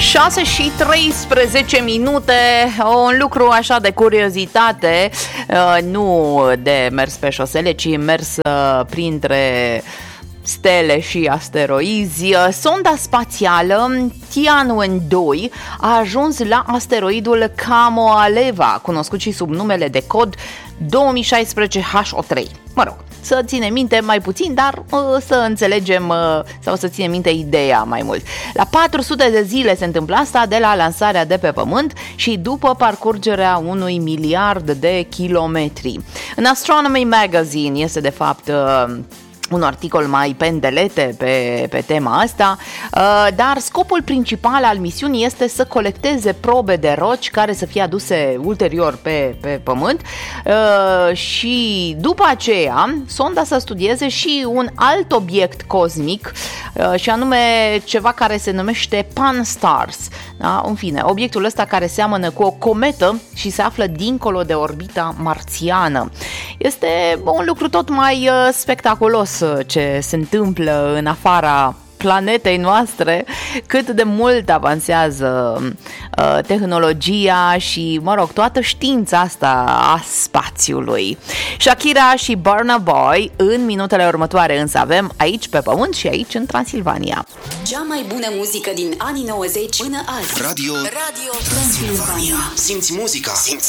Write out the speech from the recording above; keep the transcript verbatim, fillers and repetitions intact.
șase și treisprezece minute, un lucru așa de curiozitate, nu de mers pe șosele, ci mers printre stele și asteroizi. Sonda spațială Tianwen doi a ajuns la asteroidul Kamoaleva, cunoscut și sub numele de cod două mii șaisprezece H O trei. Mă rog, să ținem minte mai puțin, dar uh, să înțelegem uh, sau să ținem minte ideea mai mult. La patru sute de zile se întâmplă asta, de la lansarea de pe Pământ și după parcurgerea unui miliard de kilometri. În Astronomy Magazine este de fapt uh, un articol mai pendelete pe, pe tema asta, dar scopul principal al misiunii este să colecteze probe de roci care să fie aduse ulterior pe, pe Pământ și după aceea sonda să studieze și un alt obiect cosmic și anume ceva care se numește Pan-STARRS. Da? În fine, obiectul ăsta care seamănă cu o cometă și se află dincolo de orbita marțiană. Este un lucru tot mai spectaculos ce se întâmplă în afara planetei noastre, cât de mult avansează uh, tehnologia și, mă rog, toată știința asta a spațiului. Shakira și Burna Boy în minutele următoare, însă avem aici pe Pământ și aici în Transilvania. Cea mai bună muzică din anii nouăzeci până azi. Radio, Radio Transilvania. Simți muzica, simți